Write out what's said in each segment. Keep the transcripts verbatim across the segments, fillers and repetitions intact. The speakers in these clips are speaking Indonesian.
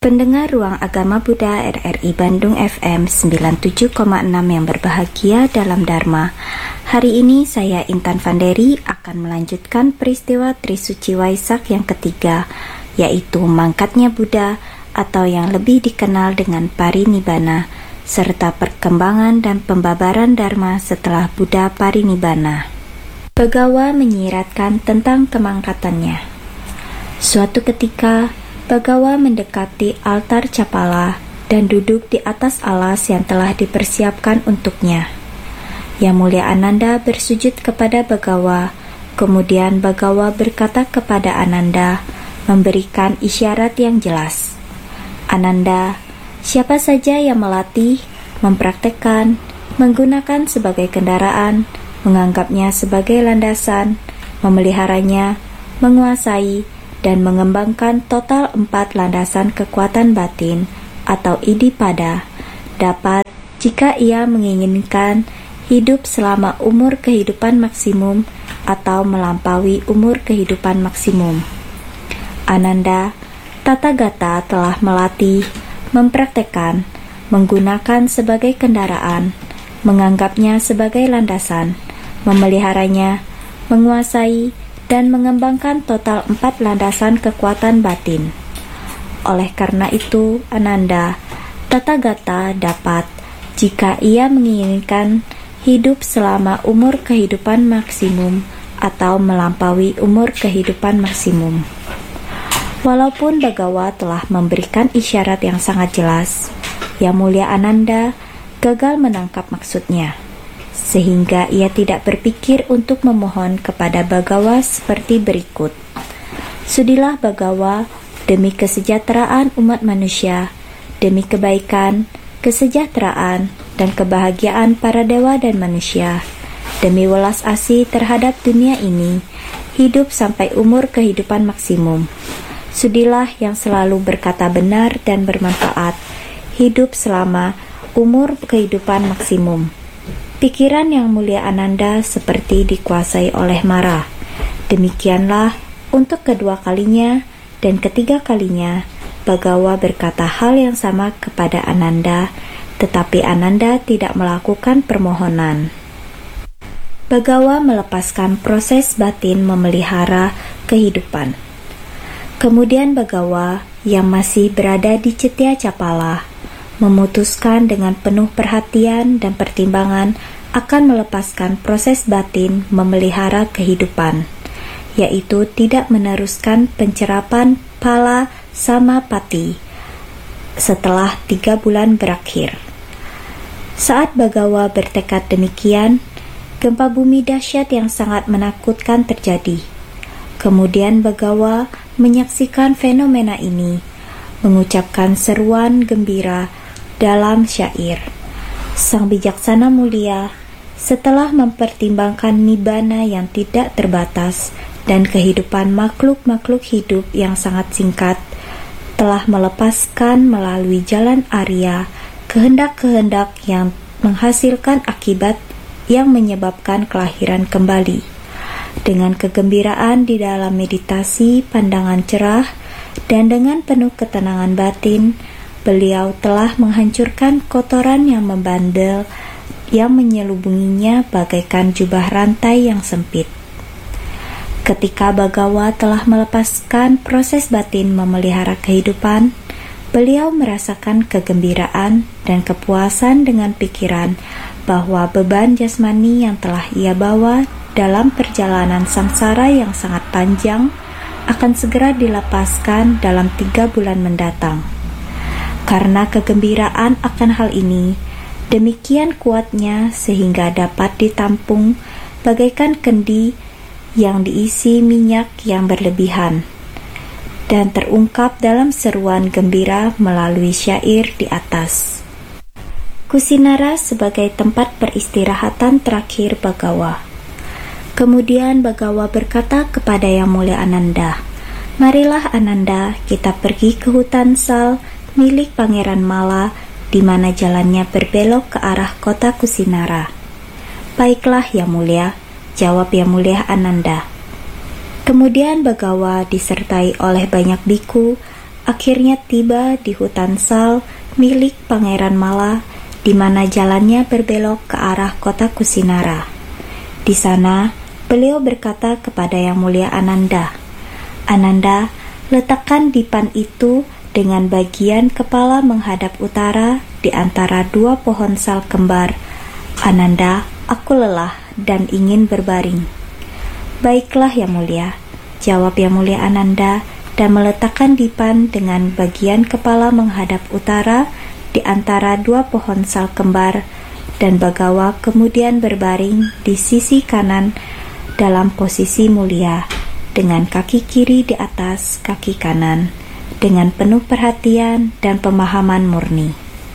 Pendengar Ruang Agama Buddha R R I Bandung F M sembilan puluh tujuh koma enam yang berbahagia dalam Dharma. Hari ini saya Intan Vanderi akan melanjutkan peristiwa Trisuci Waisak yang ketiga, yaitu mangkatnya Buddha atau yang lebih dikenal dengan Parinibbana, serta perkembangan dan pembabaran Dharma setelah Buddha Parinibbana. Bagawa menyiratkan tentang kemangkatannya. Suatu ketika, Bagawa mendekati altar Capala dan duduk di atas alas yang telah dipersiapkan untuknya. Yang Mulia Ananda bersujud kepada Bagawa, kemudian Bagawa berkata kepada Ananda, memberikan isyarat yang jelas. Ananda, siapa saja yang melatih, mempraktekkan, menggunakan sebagai kendaraan, menganggapnya sebagai landasan, memeliharanya, menguasai, dan mengembangkan total empat landasan kekuatan batin atau iddhipada, dapat, jika ia menginginkan, hidup selama umur kehidupan maksimum atau melampaui umur kehidupan maksimum. Ananda, Tathagata telah melatih, mempraktekkan, menggunakan sebagai kendaraan, menganggapnya sebagai landasan, memeliharanya, menguasai, dan mengembangkan total empat landasan kekuatan batin. Oleh karena itu, Ananda, Tathagata dapat, jika ia menginginkan, hidup selama umur kehidupan maksimum atau melampaui umur kehidupan maksimum. Walaupun Bagawa telah memberikan isyarat yang sangat jelas, Yang Mulia Ananda gagal menangkap maksudnya, sehingga ia tidak berpikir untuk memohon kepada Bagawa seperti berikut. Sudilah Bagawa, demi kesejahteraan umat manusia, demi kebaikan, kesejahteraan, dan kebahagiaan para dewa dan manusia, demi welas asih terhadap dunia ini, hidup sampai umur kehidupan maksimum. Sudilah yang selalu berkata benar dan bermanfaat, hidup selama umur kehidupan maksimum. Pikiran Yang Mulia Ananda seperti dikuasai oleh Mara. Demikianlah untuk kedua kalinya dan ketiga kalinya Bagawa berkata hal yang sama kepada Ananda, tetapi Ananda tidak melakukan permohonan. Bagawa melepaskan proses batin memelihara kehidupan. Kemudian Bagawa yang masih berada di Cetya Capala memutuskan dengan penuh perhatian dan pertimbangan akan melepaskan proses batin memelihara kehidupan, yaitu tidak meneruskan pencerapan pala samapati setelah tiga bulan berakhir. Saat Bagawa bertekad demikian, gempa bumi dahsyat yang sangat menakutkan terjadi. Kemudian Bagawa menyaksikan fenomena ini, mengucapkan seruan gembira dalam syair. Sang bijaksana mulia, setelah mempertimbangkan nibbana yang tidak terbatas dan kehidupan makhluk-makhluk hidup yang sangat singkat, telah melepaskan melalui jalan Arya kehendak-kehendak yang menghasilkan akibat yang menyebabkan kelahiran kembali. Dengan kegembiraan di dalam meditasi pandangan cerah dan dengan penuh ketenangan batin, beliau telah menghancurkan kotoran yang membandel yang menyelubunginya bagaikan jubah rantai yang sempit. Ketika Bagawa telah melepaskan proses batin memelihara kehidupan, beliau merasakan kegembiraan dan kepuasan dengan pikiran bahwa beban jasmani yang telah ia bawa dalam perjalanan samsara yang sangat panjang akan segera dilepaskan dalam tiga bulan mendatang. Karena kegembiraan akan hal ini, demikian kuatnya sehingga dapat ditampung bagaikan kendi yang diisi minyak yang berlebihan, dan terungkap dalam seruan gembira melalui syair di atas. Kusinara sebagai tempat peristirahatan terakhir Bagawa. Kemudian Bagawa berkata kepada Yang Mulia Ananda, "Marilah Ananda, kita pergi ke hutan Sal milik Pangeran Mala, di mana jalannya berbelok ke arah kota Kusinara." "Baiklah Yang Mulia," jawab Yang Mulia Ananda. Kemudian Bagawa disertai oleh banyak biku akhirnya tiba di hutan Sal milik Pangeran Mala, di mana jalannya berbelok ke arah kota Kusinara. Di sana, beliau berkata kepada Yang Mulia Ananda, "Ananda, letakkan dipan itu dengan bagian kepala menghadap utara di antara dua pohon sal kembar. Ananda, aku lelah dan ingin berbaring." "Baiklah, Yang Mulia," jawab Yang Mulia Ananda, dan meletakkan dipan dengan bagian kepala menghadap utara di antara dua pohon sal kembar, dan Bagawa kemudian berbaring di sisi kanan dalam posisi mulia, dengan kaki kiri di atas kaki kanan, dengan penuh perhatian dan pemahaman murni.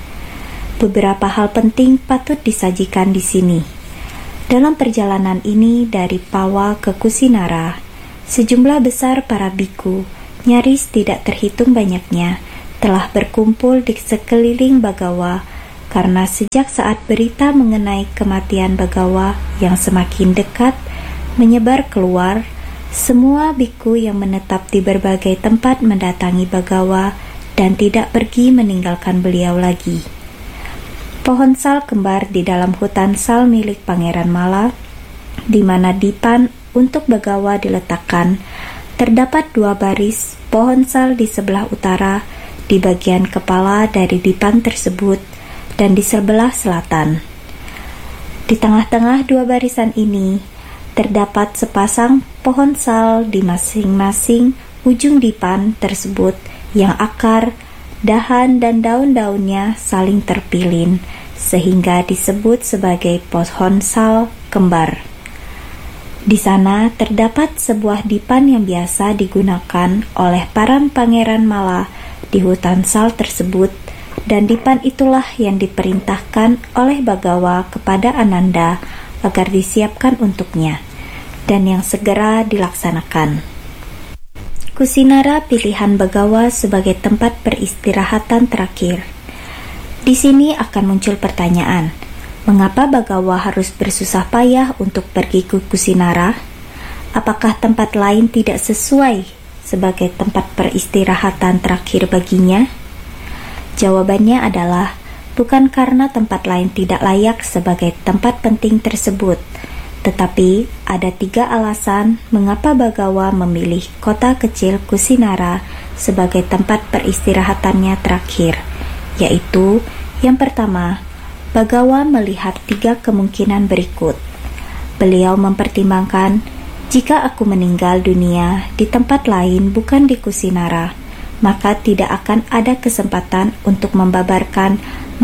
Beberapa hal penting patut disajikan di sini. Dalam perjalanan ini dari Pawa ke Kusinara, sejumlah besar para biku, nyaris tidak terhitung banyaknya, telah berkumpul di sekeliling Bagawa, karena sejak saat berita mengenai kematian Bagawa yang semakin dekat menyebar keluar, semua biku yang menetap di berbagai tempat mendatangi Bagawa dan tidak pergi meninggalkan beliau lagi. Pohon sal kembar di dalam hutan sal milik Pangeran Mala, di mana dipan untuk Bagawa diletakkan, terdapat dua baris pohon sal di sebelah utara, di bagian kepala dari dipan tersebut, dan di sebelah selatan. Di tengah-tengah dua barisan ini, terdapat sepasang pohon sal di masing-masing ujung dipan tersebut yang akar, dahan, dan daun-daunnya saling terpilin, sehingga disebut sebagai pohon sal kembar. Di sana terdapat sebuah dipan yang biasa digunakan oleh para pangeran Mala di hutan sal tersebut, dan dipan itulah yang diperintahkan oleh Bagawa kepada Ananda agar disiapkan untuknya, dan yang segera dilaksanakan. Kusinara pilihan Bagawa sebagai tempat peristirahatan terakhir. Di sini akan muncul pertanyaan, mengapa Bagawa harus bersusah payah untuk pergi ke Kusinara? Apakah tempat lain tidak sesuai sebagai tempat peristirahatan terakhir baginya? Jawabannya adalah, bukan karena tempat lain tidak layak sebagai tempat penting tersebut, tetapi ada tiga alasan mengapa Bagawa memilih kota kecil Kusinara sebagai tempat peristirahatannya terakhir, yaitu yang pertama, Bagawa melihat tiga kemungkinan berikut. Beliau mempertimbangkan, jika aku meninggal dunia di tempat lain bukan di Kusinara, maka tidak akan ada kesempatan untuk membabarkan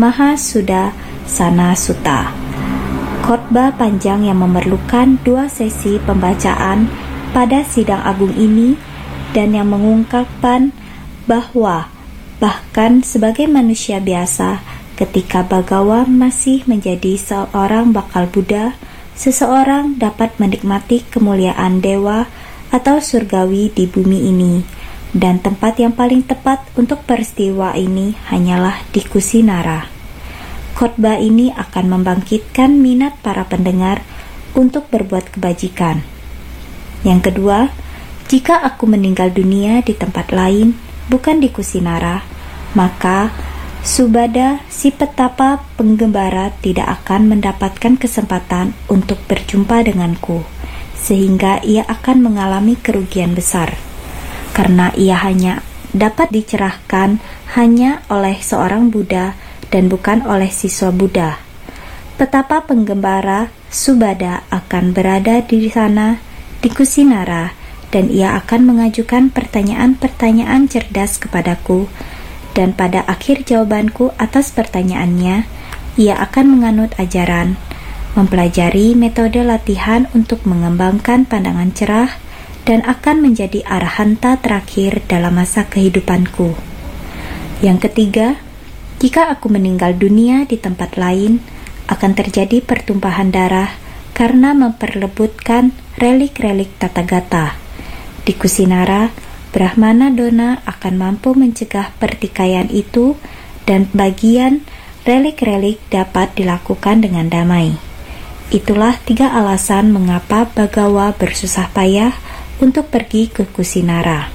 Mahasudasana Sutta, khotbah panjang yang memerlukan dua sesi pembacaan pada sidang agung ini, dan yang mengungkapkan bahwa bahkan sebagai manusia biasa, ketika Bagawa masih menjadi seorang bakal Buddha, seseorang dapat menikmati kemuliaan dewa atau surgawi di bumi ini, dan tempat yang paling tepat untuk peristiwa ini hanyalah di Kusinara. Khotbah ini akan membangkitkan minat para pendengar untuk berbuat kebajikan. Yang kedua, jika aku meninggal dunia di tempat lain, bukan di Kusinara, maka Subada, si petapa penggembara, tidak akan mendapatkan kesempatan untuk berjumpa denganku, sehingga ia akan mengalami kerugian besar, karena ia hanya dapat dicerahkan hanya oleh seorang Buddha dan bukan oleh siswa Buddha. Petapa penggembara Subada akan berada di sana, di Kusinara, dan ia akan mengajukan pertanyaan-pertanyaan cerdas kepadaku, dan pada akhir jawabanku atas pertanyaannya, ia akan menganut ajaran, mempelajari metode latihan untuk mengembangkan pandangan cerah, dan akan menjadi arahanta terakhir dalam masa kehidupanku. Yang ketiga, jika aku meninggal dunia di tempat lain, akan terjadi pertumpahan darah karena memperebutkan relik-relik Tathagata. Di Kusinara, Brahmana Dona akan mampu mencegah pertikaian itu, dan bagian relik-relik dapat dilakukan dengan damai. Itulah tiga alasan mengapa Bagawa bersusah payah untuk pergi ke Kusinara.